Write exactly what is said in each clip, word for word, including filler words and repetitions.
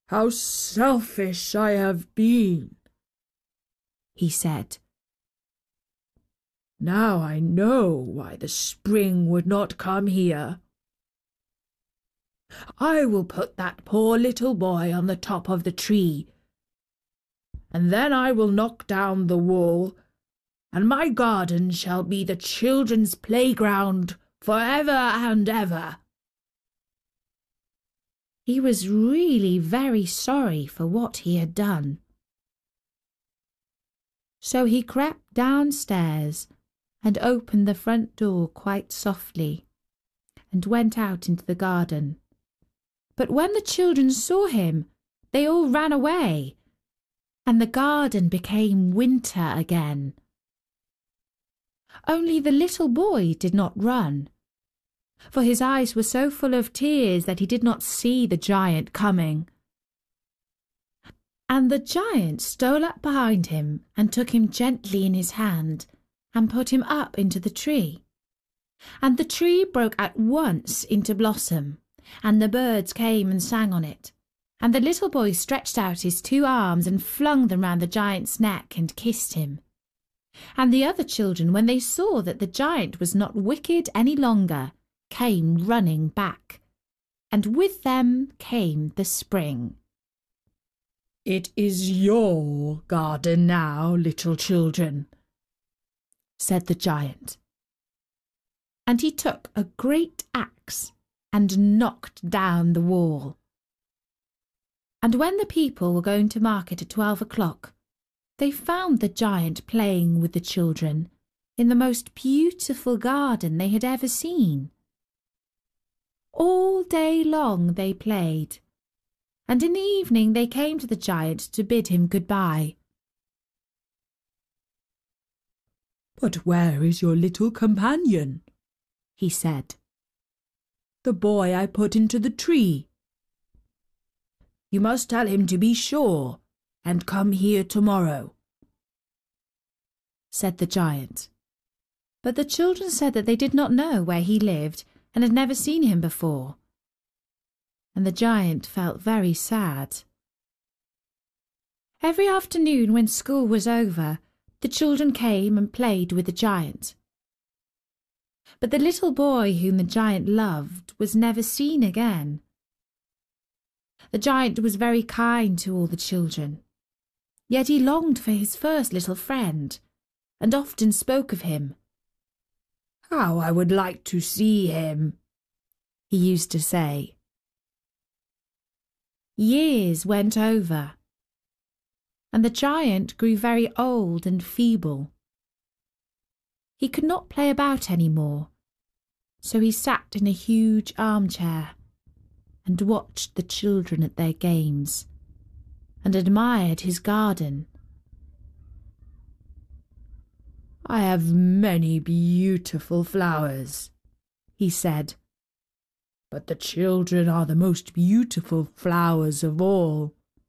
How selfish I have been, he said. Now I know why the spring would not come here. I will put that poor little boy on the top of the tree, and then I will knock down the wall, and my garden shall be the children's playground for ever and ever. He was really very sorry for what he had done. So he crept downstairs and opened the front door quite softly and went out into the garden. But when the children saw him, they all ran away, and the garden became winter again. Only the little boy did not run, for his eyes were so full of tears that he did not see the giant coming. And the giant stole up behind him and took him gently in his hand and put him up into the tree. And the tree broke at once into blossom, and the birds came and sang on it. And the little boy stretched out his two arms and flung them round the giant's neck and kissed him. And the other children, when they saw that the giant was not wicked any longer, came running back, and with them came the spring. It is your garden now, little children, said the giant. And he took a great axe and knocked down the wall. And when the people were going to market at twelve o'clock, they found the giant playing with the children in the most beautiful garden they had ever seen. All day long they played, and in the evening they came to the giant to bid him good-bye. But where is your little companion? He said. The boy I put into the tree. You must tell him to be sure and come here tomorrow, said the giant. But the children said that they did not know where he lived and had never seen him before. And the giant felt very sad. Every afternoon when school was over, the children came and played with the giant. But the little boy whom the giant loved was never seen again. The giant was very kind to all the children, yet he longed for his first little friend, and often spoke of him. How I would like to see him, he used to say. Years went over, and the giant grew very old and feeble. He could not play about any more, so he sat in a huge armchair and watched the children at their games, and admired his garden. I have many beautiful flowers, he said, but the children are the most beautiful flowers of all.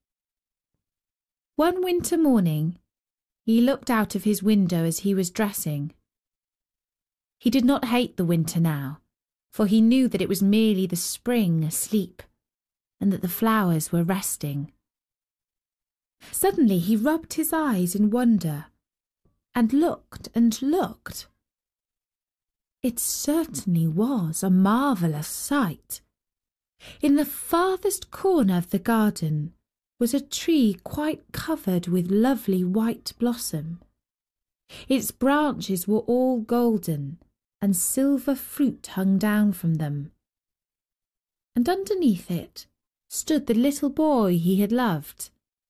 One winter morning, he looked out of his window as he was dressing. He did not hate the winter now, for he knew that it was merely the spring asleep, and that the flowers were resting. Suddenly he rubbed his eyes in wonder, and looked and looked. It certainly was a marvellous sight. In the farthest corner of the garden was a tree quite covered with lovely white blossom. Its branches were all golden, and silver fruit hung down from them. And underneath it stood the little boy he had loved.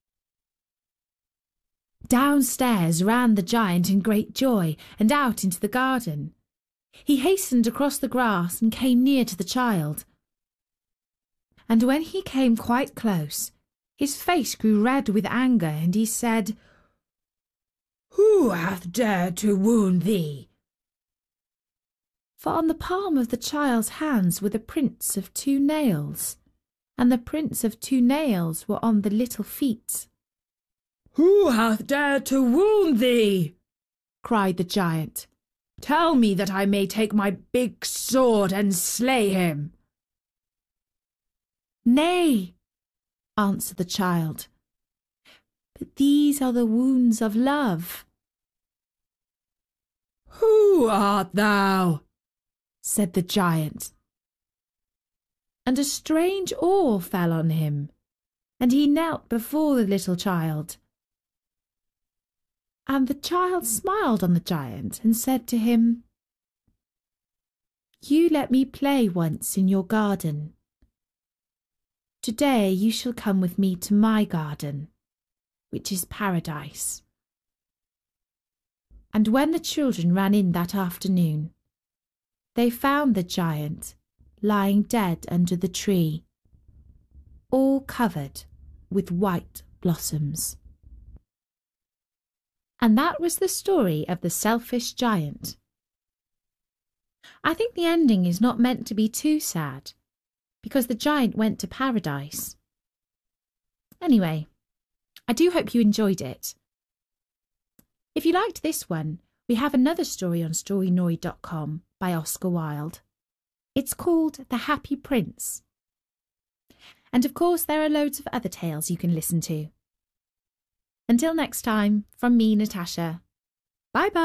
Downstairs ran the giant in great joy, and out into the garden. He hastened across the grass and came near to the child. And when he came quite close, his face grew red with anger, and he said, "Who hath dared to wound thee?" For on the palm of the child's hands were the prints of two nails, and the prints of two nails were on the little feet. "Who hath dared to wound thee?" cried the giant. "Tell me that I may take my big sword and slay him." "Nay," answered the child. "But these are the wounds of love." "Who art thou?" said the giant. And a strange awe fell on him, and he knelt before the little child. And the child smiled on the giant and said to him, "You let me play once in your garden. Today you shall come with me to my garden, which is paradise." And when the children ran in that afternoon, they found the giant lying dead under the tree, all covered with white blossoms. And that was the story of the selfish giant. I think the ending is not meant to be too sad, because the giant went to paradise. Anyway, I do hope you enjoyed it. If you liked this one, we have another story on storynory dot com by Oscar Wilde. It's called The Happy Prince. And of course, there are loads of other tales you can listen to. Until next time, from me, Natasha. Bye bye.